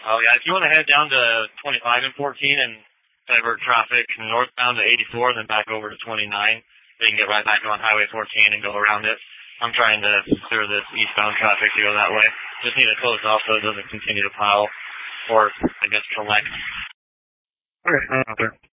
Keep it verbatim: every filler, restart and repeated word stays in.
Oh yeah, if you want to head down to twenty-five and fourteen and divert traffic northbound to eighty-four and then back over to twenty-nine, they can get right back on Highway fourteen and go around it. I'm trying to clear this eastbound traffic to go that way. Just need to close off so it doesn't continue to pile or, I guess, collect. Okay, I'm out there.